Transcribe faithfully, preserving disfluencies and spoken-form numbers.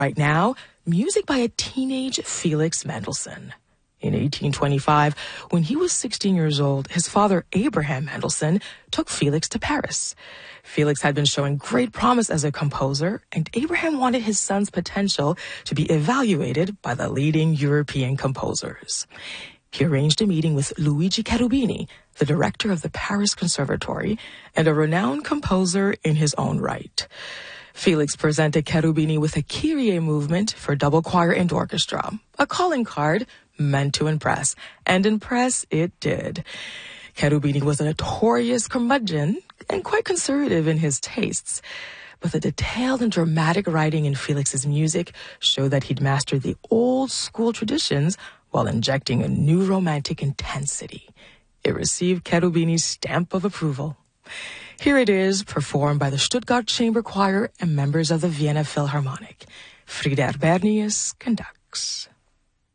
Right now, music by a teenage Felix Mendelssohn. In eighteen twenty-five, when he was sixteen years old, his father, Abraham Mendelssohn, took Felix to Paris. Felix had been showing great promise as a composer, and Abraham wanted his son's potential to be evaluated by the leading European composers. He arranged a meeting with Luigi Cherubini, the director of the Paris Conservatory, and a renowned composer in his own right. Felix presented Cherubini with a Kyrie movement for double choir and orchestra, a calling card meant to impress, and impress it did. Cherubini was a notorious curmudgeon and quite conservative in his tastes, but the detailed and dramatic writing in Felix's music showed that he'd mastered the old school traditions while injecting a new romantic intensity. It received Cherubini's stamp of approval. Here it is, performed by the Stuttgart Chamber Choir and members of the Vienna Philharmonic. Frieder Bernius conducts.